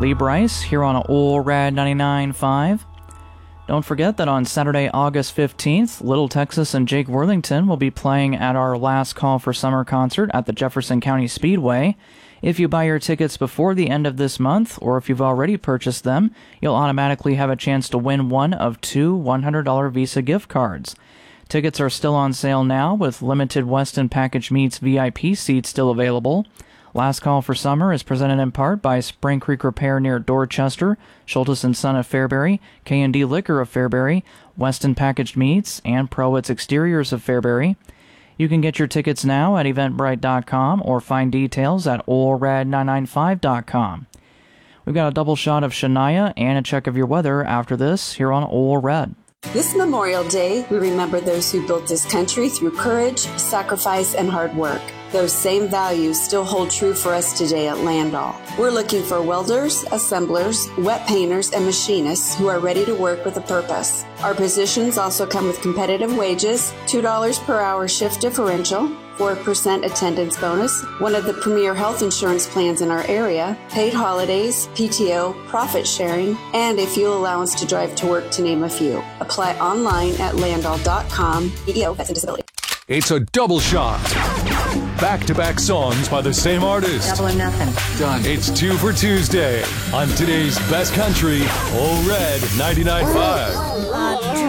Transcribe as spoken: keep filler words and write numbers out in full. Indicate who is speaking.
Speaker 1: Lee Bryce here on Ole Red ninety-nine point five. Don't forget that on Saturday, August fifteenth, Little Texas and Jake Worthington will be playing at our Last Call for Summer concert at the Jefferson County Speedway. If you buy your tickets before the end of this month, or if you've already purchased them, you'll automatically have a chance to win one of two one hundred dollars Visa gift cards. Tickets are still on sale now, with limited Weston Package Meats V I P seats still available. Last Call for Summer is presented in part by Spring Creek Repair near Dorchester, Schultes and Son of Fairbury, K and D Liquor of Fairbury, Weston Packaged Meats, and Prowitz Exteriors of Fairbury. You can get your tickets now at eventbrite dot com or find details at ole red nine nine five dot com. We've got a double shot of Shania and a check of your weather after this here on Ole Red.
Speaker 2: This Memorial Day, we remember those who built this country through courage, sacrifice, and hard work. Those same values still hold true for us today at Landau. We're looking for welders, assemblers, wet painters, and machinists who are ready to work with a purpose. Our positions also come with competitive wages, two dollars per hour shift differential, four percent attendance bonus, one of the premier health insurance plans in our area, paid holidays, P T O, profit sharing, and a fuel allowance to drive to work, to name a few. Apply online at landau dot com. E E O, Pets and Disability.
Speaker 3: It's a double shot. Back-to-back songs by the same artist.
Speaker 4: Double or nothing.
Speaker 3: Done. It's two for Tuesday on today's Best Country, Ole Red ninety-nine point five.
Speaker 4: Uh,